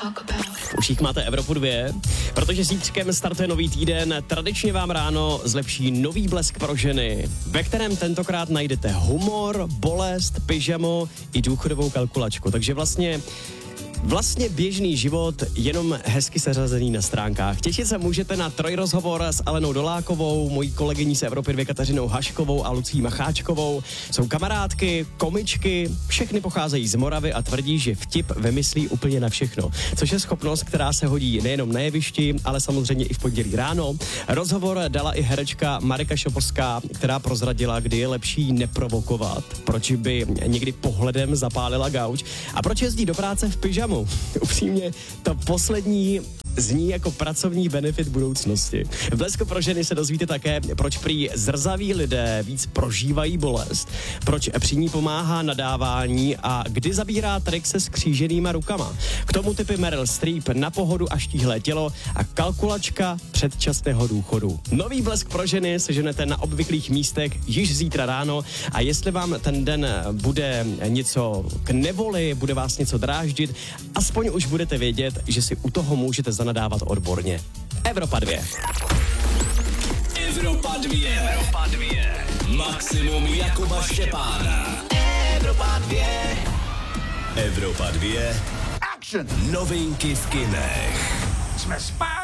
Už jich máte Evropu 2, protože zítřkem startuje nový týden. Tradičně vám ráno zlepší nový blesk pro ženy, ve kterém tentokrát najdete humor, bolest, pyžamo i důchodovou kalkulačku. Takže vlastně běžný život, jenom hezky seřazený na stránkách. Těšit se můžete na trojrozhovor s Alenou Dolákovou, mojí kolegyní z Evropy 2 Kateřinou Haškovou a Lucí Macháčkovou. Jsou kamarádky, komičky, všechny pocházejí z Moravy a tvrdí, že vtip vymyslí úplně na všechno. Což je schopnost, která se hodí nejenom na jevišti, ale samozřejmě i v pondělí ráno. Rozhovor dala i herečka Marika Šoporská, která prozradila, kdy je lepší neprovokovat, proč by někdy pohledem zapálila gauč a proč jezdí do práce v pyžamu. Upřímně, to poslední zní jako pracovní benefit budoucnosti. V Blesku pro ženy se dozvíte také, proč prý zrzaví lidé víc prožívají bolest, proč při ní pomáhá nadávání a kdy zabírá trik se skříženýma rukama. K tomu typy Meryl Streep na pohodu a štíhlé tělo a kalkulačka předčasného důchodu. Nový Blesk pro ženy seženete na obvyklých místech již zítra ráno a jestli vám ten den bude něco k nevoli, bude vás něco dráždit, aspoň už budete vědět, že si u toho můžete zanadávat odborně. Evropa 2. Evropa 2. Evropa 2. Maximum Jakuba Štěpána. Evropa 2. Evropa 2. Action. Novinky v kinech. Jsme zpátky.